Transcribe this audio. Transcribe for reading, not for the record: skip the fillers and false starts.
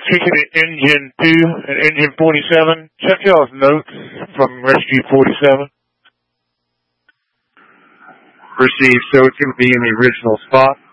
speaking to Engine 2 and Engine 47. Check y'all's notes from Rescue 47. Received, so it's going to be in the original spot.